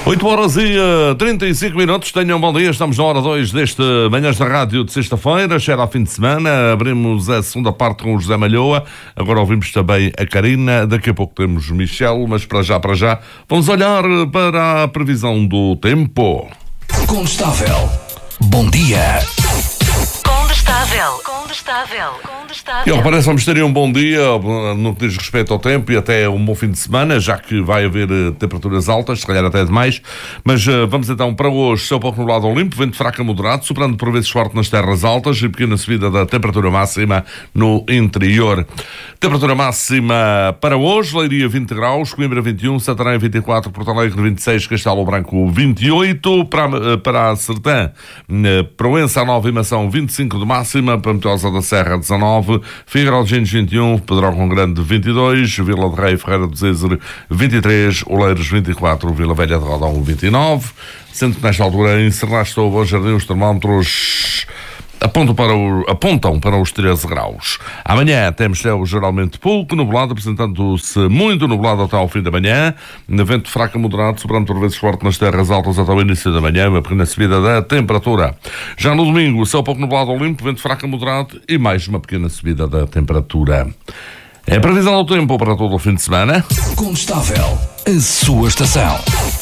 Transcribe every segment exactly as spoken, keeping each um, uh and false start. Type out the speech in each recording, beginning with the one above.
oito horas e trinta e cinco minutos, tenham um bom dia, estamos na hora dois deste Manhãs da Rádio de sexta-feira, cheira ao fim de semana, abrimos a segunda parte com o José Malhoa, agora ouvimos também a Karina, daqui a pouco temos o Michel, mas para já, para já, vamos olhar para a previsão do tempo. Condestável, bom dia. Condestável, condestável, condestável. E parece vamos ter um bom dia no que diz respeito ao tempo e até um bom fim de semana, já que vai haver uh, temperaturas altas, se calhar até demais. Mas uh, vamos então para hoje, céu pouco nublado ao limpo, vento fraco a moderado, soprando por vezes forte nas terras altas e pequena subida da temperatura máxima no interior. Temperatura máxima para hoje, Leiria vinte graus, Coimbra vinte e um, Santarém vinte e quatro, Porto Alegre vinte e seis, Castelo Branco vinte e oito, para, uh, para a Sertã, uh, Proença, Nova e Mação vinte e cinco de máxima, para Meteosa da Serra dezanove, Figueiró de Gines vinte e um, Pedrógão Grande vinte e dois, Vila de Rei, Ferreira do Zezer vinte e três, Oleiros vinte e quatro, Vila Velha de Rodão vinte e nove, sendo que nesta altura em Serrastou, Bom Jardim, os termómetros apontam para, o, apontam para os treze graus. Amanhã temos céu geralmente pouco nublado, apresentando-se muito nublado até ao fim da manhã, vento fraco moderado, sobrando por vezes forte nas terras altas até o início da manhã, uma pequena subida da temperatura. Já no domingo, céu pouco nublado ao limpo, vento fraco moderado e mais uma pequena subida da temperatura. É a previsão do tempo para todo o fim de semana. Condestável, a sua estação.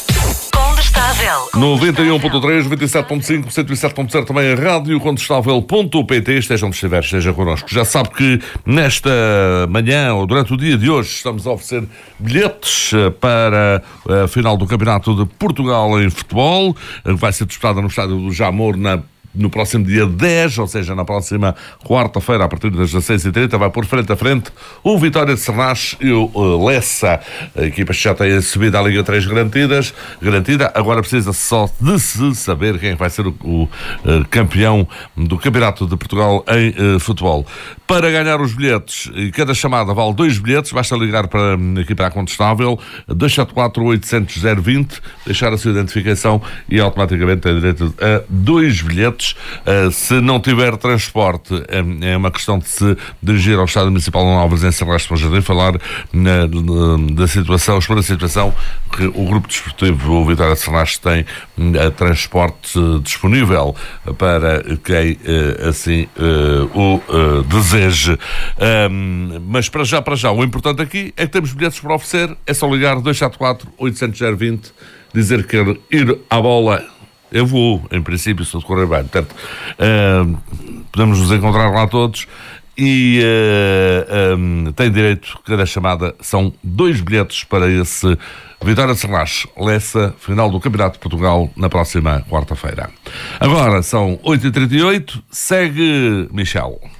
noventa e um ponto três, noventa e sete ponto cinco, cento e sete ponto zero, também a rádio condestável ponto pt. Esteja onde estiver, esteja connosco. Já sabe que nesta manhã, ou durante o dia de hoje, estamos a oferecer bilhetes para a final do Campeonato de Portugal em futebol, que vai ser disputada no estádio do Jamor na no próximo dia dez, ou seja, na próxima quarta-feira, a partir das dezasseis e trinta, vai por frente a frente o Vitória de Sernas e o uh, Lessa. A equipa já tem a subida à Liga três garantidas, garantida. Agora precisa só de se saber quem vai ser o, o uh, campeão do Campeonato de Portugal em uh, futebol. Para ganhar os bilhetes, cada chamada vale dois bilhetes, basta ligar para a equipa Condestável, dois sete quatro, oito zero zero, zero dois zero, deixar a sua identificação e automaticamente tem direito a dois bilhetes. Uh, se não tiver transporte, é, é uma questão de se dirigir ao Estádio Municipal de Novas em Serrastre Bom Jardim, falar na, na, da situação, expor a situação que o Grupo Desportivo o Vitória de Serrastre tem uh, transporte uh, disponível para quem uh, assim uh, o uh, deseje. Um, mas para já, para já, o importante aqui é que temos bilhetes para oferecer, é só ligar dois sete quatro, oito zero zero, zero dois zero, dizer que quer ir à bola. Eu vou, em princípio, se tudo correr bem. Portanto, uh, podemos nos encontrar lá todos e uh, um, tem direito, cada chamada, são dois bilhetes para esse Vitória de Sernas, Lessa, final do Campeonato de Portugal, na próxima quarta-feira. Agora são oito e trinta e oito, segue Michel.